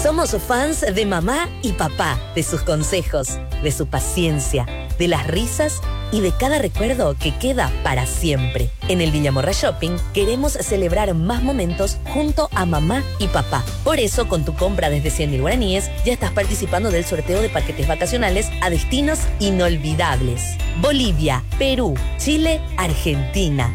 Somos fans de mamá y papá, de sus consejos, de su paciencia, de las risas y de cada recuerdo que queda para siempre. En el Villamorra Shopping queremos celebrar más momentos junto a mamá y papá. Por eso, con tu compra desde 100.000 guaraníes, ya estás participando del sorteo de paquetes vacacionales a destinos inolvidables. Bolivia, Perú, Chile, Argentina.